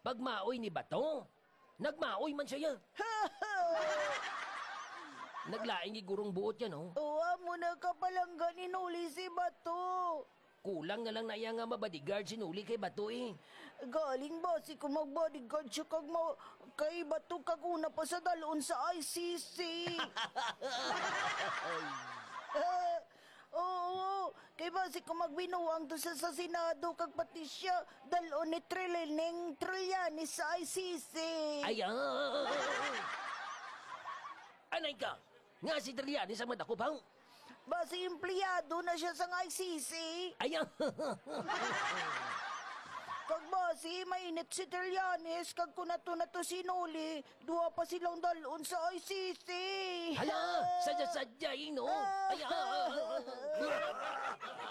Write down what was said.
Pag maoy ni Bato, nagmaoy man siya. Naglaing igurong buot yan, oh. Uwa mo na ka palang ganinuli si Bato. Kulang na lang na iya nga mabodyguard sinuli kay Bato, eh. Galing ba si kung magbodyguard siya kay Bato kag una pa sa dalon sa ICC. Oo, kay ba si kung magbinuang to sa Senado kag pati siya dalon ni Trillanes sa ICC. Ay, Anay ka, nga si Trillanes ang madako bang? Basi empleyado na siya sa ICC. Ay, Kag basi mainit si Trillanes kag kunato na to sinuli, duha pa silang dalon sa ICC. hala, sadya-sadya, no? Ay,